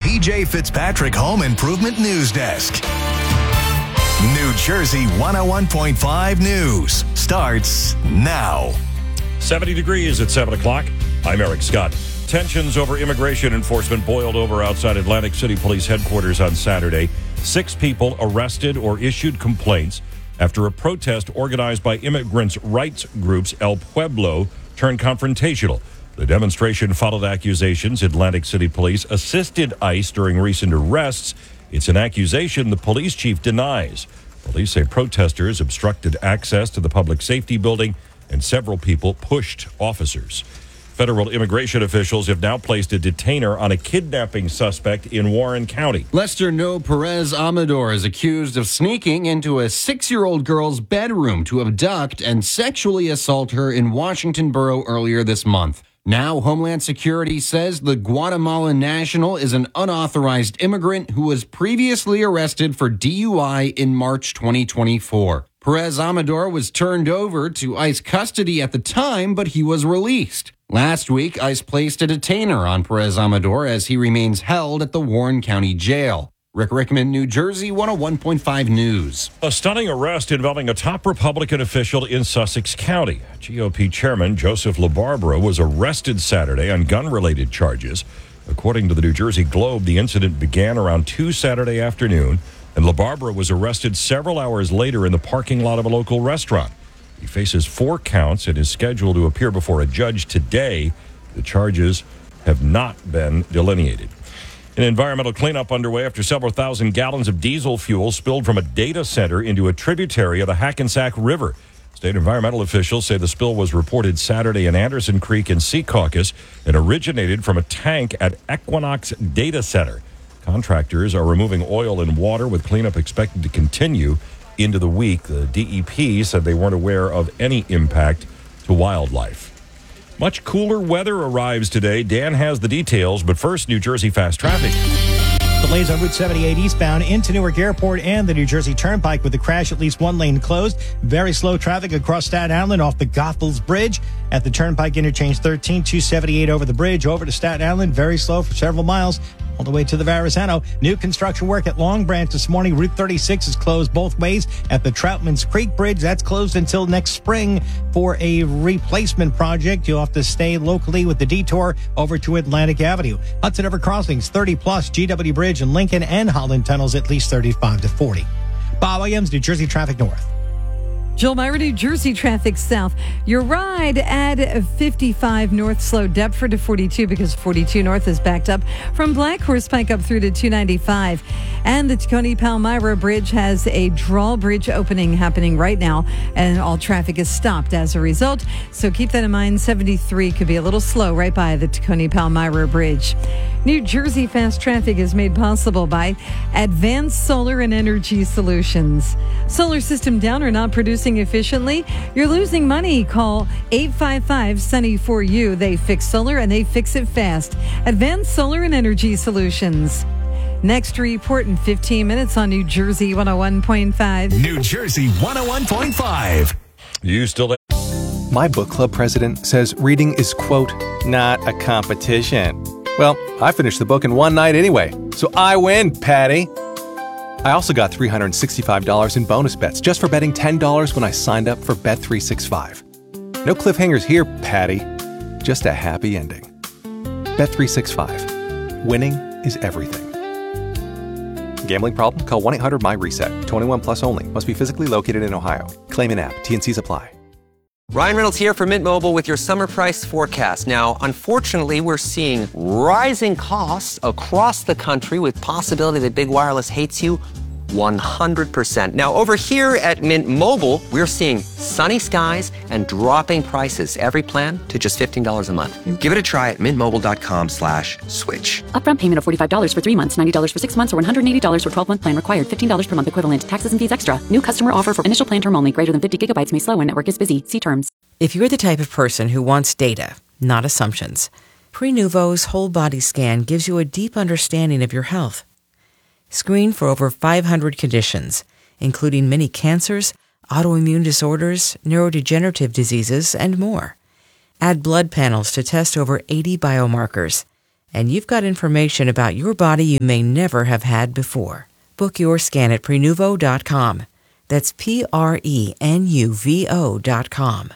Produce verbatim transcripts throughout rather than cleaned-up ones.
B J Fitzpatrick Home Improvement News Desk. New Jersey one oh one point five News starts now. seventy degrees at seven o'clock. I'm Eric Scott. Tensions over immigration enforcement boiled over outside Atlantic City Police headquarters on Saturday. Six people arrested or issued complaints after a protest organized by immigrants' rights groups El Pueblo turned confrontational. The demonstration followed accusations Atlantic City Police assisted ICE during recent arrests. It's an accusation the police chief denies. Police say protesters obstructed access to the public safety building and several people pushed officers. Federal immigration officials have now placed a detainer on a kidnapping suspect in Warren County. Lester No Perez Amador is accused of sneaking into a six-year-old girl's bedroom to abduct and sexually assault her in Washington Borough earlier this month. Now, Homeland Security says the Guatemalan national is an unauthorized immigrant who was previously arrested for D U I in March twenty twenty-four. Perez Amador was turned over to ICE custody at the time, but he was released. Last week, ICE placed a detainer on Perez Amador as he remains held at the Warren County Jail. Rick Rickman, New Jersey, one oh one point five News. A stunning arrest involving a top Republican official in Sussex County. G O P Chairman Joseph LaBarbera was arrested Saturday on gun-related charges. According to the New Jersey Globe, the incident began around two Saturday afternoon, and LaBarbera was arrested several hours later in the parking lot of a local restaurant. He faces four counts and is scheduled to appear before a judge today. The charges have not been delineated. An environmental cleanup underway after several thousand gallons of diesel fuel spilled from a data center into a tributary of the Hackensack River. State environmental officials say the spill was reported Saturday in Anderson Creek and Secaucus and originated from a tank at Equinox Data Center. Contractors are removing oil and water, with cleanup expected to continue into the week. The D E P said they weren't aware of any impact to wildlife. Much cooler weather arrives today. Dan has the details, but first, New Jersey fast traffic. Delays on Route seventy-eight eastbound into Newark Airport and the New Jersey Turnpike with the crash, at least one lane closed. Very slow traffic across Staten Island off the Goethals Bridge at the Turnpike interchange thirteen, two seventy-eight over the bridge over to Staten Island. Very slow for several miles all the way to the Verrazano. New construction work at Long Branch this morning. Route thirty-six is closed both ways at the Troutman's Creek Bridge. That's closed until next spring for a replacement project. You'll have to stay locally with the detour over to Atlantic Avenue. Hudson River Crossings thirty plus, G W Bridge in Lincoln and Holland Tunnels at least thirty-five to forty. Bob Williams, New Jersey Traffic North. Jill Meyer, New Jersey traffic south. Your ride at fifty-five north slowed Deptford to forty-two because forty-two north is backed up from Black Horse Pike up through to two ninety-five. And the Tacony Palmyra Bridge has a drawbridge opening happening right now, and all traffic is stopped as a result. So keep that in mind. seventy-three could be a little slow right by the Tacony Palmyra Bridge. New Jersey fast traffic is made possible by Advanced Solar and Energy Solutions. Solar system down or not producing efficiently? You're losing money. Call eight five five Sunny four U. They fix solar and they fix it fast. Advanced Solar and Energy Solutions. Next report in fifteen minutes on New Jersey one oh one point five. New Jersey one oh one point five. You still... My book club president says reading is, quote, not a competition. Well, I finished the book in one night anyway, so I win, Patty. I also got three hundred sixty-five dollars in bonus bets just for betting ten dollars when I signed up for Bet three sixty-five. No cliffhangers here, Patty. Just a happy ending. Bet three sixty-five. Winning is everything. Gambling problem? Call one eight hundred my reset. twenty-one plus only. Must be physically located in Ohio. Claim in app. T N Cs apply. Ryan Reynolds here from Mint Mobile with your summer price forecast. Now, unfortunately, we're seeing rising costs across the country with possibility that big wireless hates you one hundred percent. Now, over here at Mint Mobile, we're seeing sunny skies and dropping prices. Every plan to just fifteen dollars a month. Give it a try at mintmobile.com slash switch. Upfront payment of forty-five dollars for three months, ninety dollars for six months, or one hundred eighty dollars for twelve-month plan required. fifteen dollars per month equivalent. Taxes and fees extra. New customer offer for initial plan term only. Greater than fifty gigabytes may slow when network is busy. See terms. If you're the type of person who wants data, not assumptions, Prenuvo's whole body scan gives you a deep understanding of your health. Screen for over five hundred conditions, including many cancers, autoimmune disorders, neurodegenerative diseases, and more. Add blood panels to test over eighty biomarkers. And you've got information about your body you may never have had before. Book your scan at prenuvo dot com. That's P R E N U V O dot com.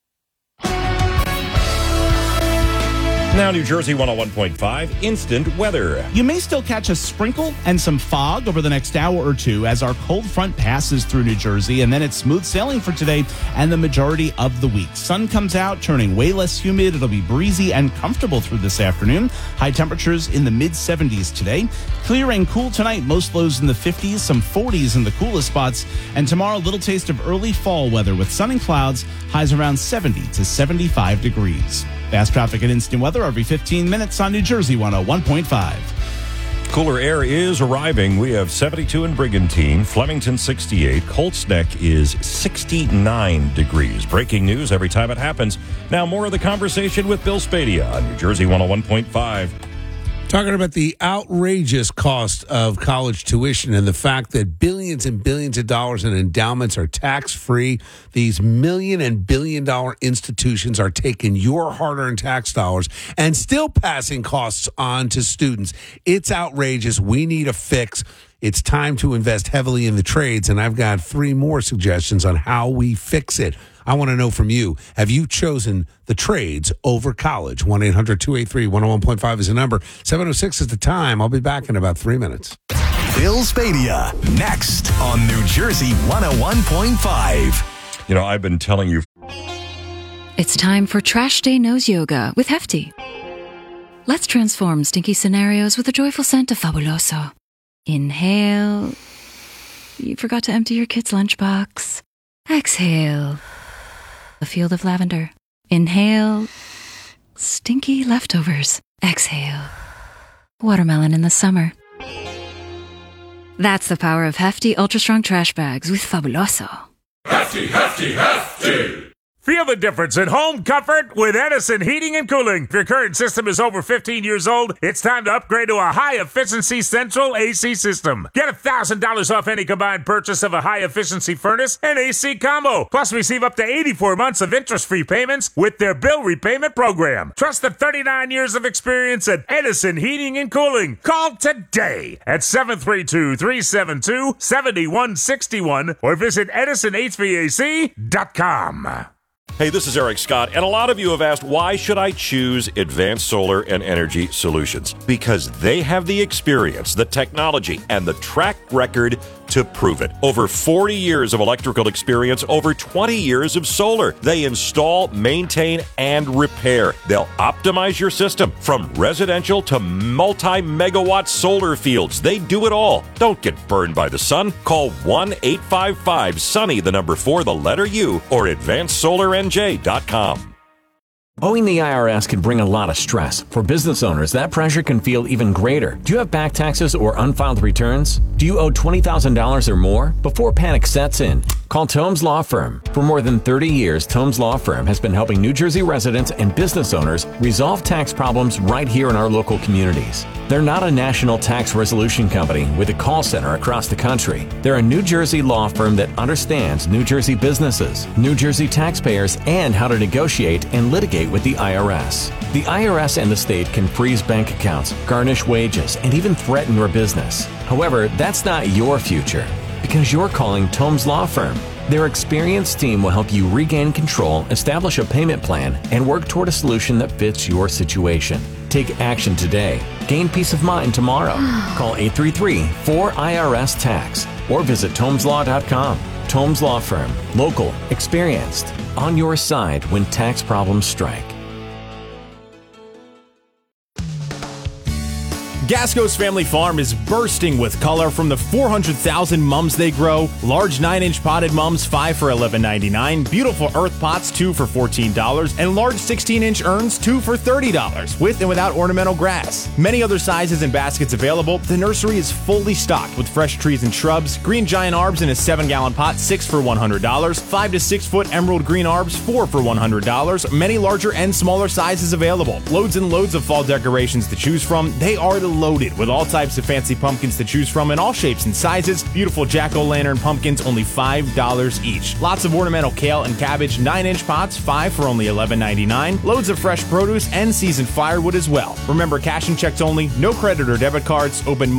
Now, New Jersey one oh one point five, instant weather. You may still catch a sprinkle and some fog over the next hour or two as our cold front passes through New Jersey, and then it's smooth sailing for today and the majority of the week. Sun comes out, turning way less humid. It'll be breezy and comfortable through this afternoon. High temperatures in the mid seventies today. Clear and cool tonight, most lows in the fifties, some forties in the coolest spots. And tomorrow, a little taste of early fall weather with sun and clouds, highs around seventy to seventy-five degrees. Fast traffic and instant weather every fifteen minutes on New Jersey one oh one point five. Cooler air is arriving. We have seventy-two in Brigantine, Flemington sixty-eight, Colts Neck is sixty-nine degrees. Breaking news every time it happens. Now more of the conversation with Bill Spadia on New Jersey one oh one point five. Talking about the outrageous cost of college tuition and the fact that billions and billions of dollars in endowments are tax-free. These million and billion dollar institutions are taking your hard-earned tax dollars and still passing costs on to students. It's outrageous. We need a fix. It's time to invest heavily in the trades, and I've got three more suggestions on how we fix it. I want to know from you, have you chosen the trades over college? one eight hundred two eight three one oh one point five is the number. seven oh six is the time. I'll be back in about three minutes. Bill Spadia, next on New Jersey one oh one point five. You know, I've been telling you. It's time for Trash Day Nose Yoga with Hefty. Let's transform stinky scenarios with a joyful scent of Fabuloso. Inhale. You forgot to empty your kid's lunchbox. Exhale. A field of lavender. Inhale. Stinky leftovers. Exhale. Watermelon in the summer. That's the power of Hefty Ultra Strong Trash Bags with Fabuloso. Hefty, hefty, hefty! Feel the difference in home comfort with Edison Heating and Cooling. If your current system is over fifteen years old, it's time to upgrade to a high-efficiency central A C system. Get one thousand dollars off any combined purchase of a high-efficiency furnace and A C combo. Plus, receive up to eighty-four months of interest-free payments with their bill repayment program. Trust the thirty-nine years of experience at Edison Heating and Cooling. Call today at seven three two, three seven two, seven one six one or visit edison h v a c dot com. Hey, this is Eric Scott, and a lot of you have asked, why should I choose Advanced Solar and Energy Solutions? Because they have the experience, the technology, and the track record to prove it. Over forty years of electrical experience, over twenty years of solar. They install, maintain, and repair. They'll optimize your system from residential to multi-megawatt solar fields. They do it all. Don't get burned by the sun. Call one eight five five SUNNY, the number four, the letter U, or advanced solar n j dot com. Owing the I R S can bring a lot of stress. For business owners, that pressure can feel even greater. Do you have back taxes or unfiled returns? Do you owe twenty thousand dollars or more? Before panic sets in, call Tomes Law Firm. For more than thirty years, Tomes Law Firm has been helping New Jersey residents and business owners resolve tax problems right here in our local communities. They're not a national tax resolution company with a call center across the country. They're a New Jersey law firm that understands New Jersey businesses, New Jersey taxpayers, and how to negotiate and litigate with the I R S. The I R S and the state can freeze bank accounts, garnish wages, and even threaten your business. However, that's not your future, because you're calling Tomes Law Firm. Their experienced team will help you regain control, establish a payment plan, and work toward a solution that fits your situation. Take action today. Gain peace of mind tomorrow. Call eight three three, four I R S tax or visit tomes law dot com. Tomes Law Firm. Local. Experienced. On your side when tax problems strike. Gasco's Family Farm is bursting with color from the four hundred thousand mums they grow. Large nine inch potted mums, five for eleven ninety-nine. Beautiful earth pots, two for fourteen dollars. And large sixteen inch urns, two for thirty dollars, with and without ornamental grass. Many other sizes and baskets available. The nursery is fully stocked with fresh trees and shrubs. Green giant arbs in a seven gallon pot, six for one hundred dollars. five to six foot emerald green arbs, four for one hundred dollars. Many larger and smaller sizes available. Loads and loads of fall decorations to choose from. They are the loaded with all types of fancy pumpkins to choose from in all shapes and sizes. Beautiful jack-o'-lantern pumpkins, only five dollars each. Lots of ornamental kale and cabbage, nine inch pots, five for only eleven ninety-nine. Loads of fresh produce and seasoned firewood as well. Remember, cash and checks only, no credit or debit cards, open